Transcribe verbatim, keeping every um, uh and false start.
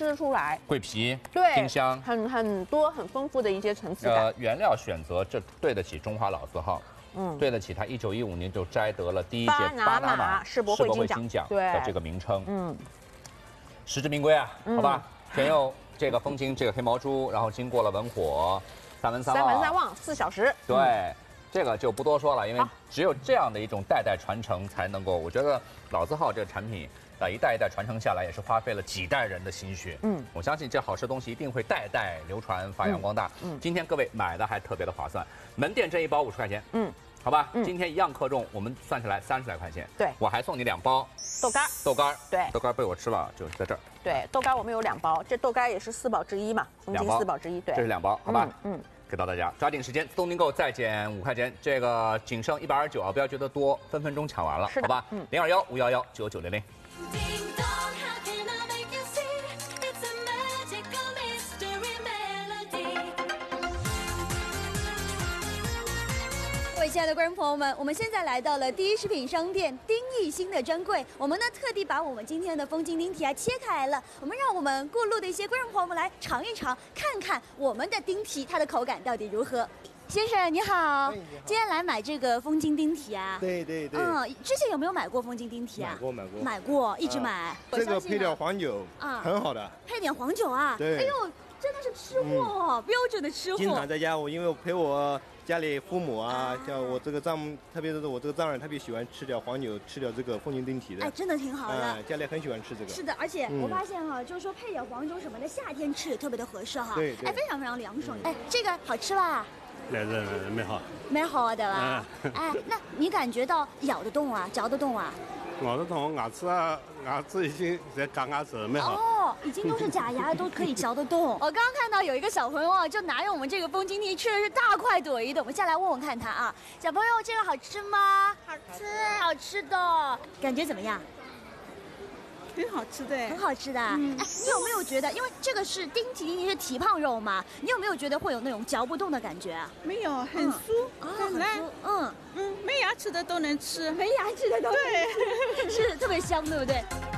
吃得出来。 桂皮， 对， 丁香， 很很多很丰富的一些层次感。 呃，原料选择这对得起中华老字号。 嗯，对得起他一九一五年就摘得了第一届巴拿马世博会金奖的这个名称，嗯，实至名归啊，好吧，选用这个风金这个黑毛猪，然后经过了文火，三文三三文三旺四小时， 对，这个就不多说了，因为只有这样的一种代代传承才能够，我觉得老字号这个产品。 啊，一代一代传承下来，也是花费了几代人的心血。嗯，我相信这好吃东西一定会代代流传、发扬光大。嗯，今天各位买的还特别的划算，门店这一包五十块钱。嗯，好吧，嗯、今天一样克重，我们算下来三十来块钱。 对， 我还送你两包豆干。豆干， 对， 豆干被我吃了，就在这儿。 对，豆干我们有两包，这豆干也是四宝之一嘛，风金四宝之一。对， 这是两包，好吧？嗯。嗯 给到大家，抓紧时间，东订购再减五块钱，这个仅剩一百二十九啊，不要觉得多，分分钟抢完了，好吧？嗯，零二幺五幺幺九九零零。 各位亲爱的观众朋友们，我们现在来到了第一食品商店丁义兴的专柜，我们呢特地把我们今天的风金丁蹄啊切开来了，我们让我们过路的一些观众朋友们来尝一尝，看看我们的丁蹄它的口感到底如何。先生你好，今天来买这个风金丁蹄啊？ 对对对。 嗯，之前有没有买过风金丁蹄啊？ 买过买过。 买过，一直买。 这个配点黄酒啊，很好的。 配点黄酒啊？ 对。 哎呦，真的是吃货哦，标准的吃货。 经常在家，我因为我陪我。 家里父母啊，像我这个丈母，特别是我这个丈人，特别喜欢吃点黄酒，吃点这个风金丁蹄的。 哎，真的挺好的。 哎，家里很喜欢吃这个。 是的，而且我发现哈，就是说配点黄酒什么的，夏天吃也特别的合适哈。 对对。 哎，非常非常凉爽。哎，这个好吃吧？ 来这没好。 没好的吧？哎，那你感觉到咬得动啊，嚼得动啊？ 咬得动，牙齿啊，牙齿已经在嘎牙齿了，没好。 哦，已经都是假牙，都可以嚼得动。我刚刚看到有一个小朋友啊，就拿着我们这个风金蹄吃的是大快朵颐的。我们下来问问看他啊，小朋友，这个好吃吗？ 好吃， 好吃的，感觉怎么样？ 很好吃的， 很好吃的。嗯、哎，你有没有觉得，因为这个是丁蹄，丁蹄是蹄膀肉嘛？你有没有觉得会有那种嚼不动的感觉啊？ 没有，很酥， 嗯、 很烂。 嗯嗯，没牙齿的都能吃， 没牙齿的都能吃， 对， 是特别香，对不对？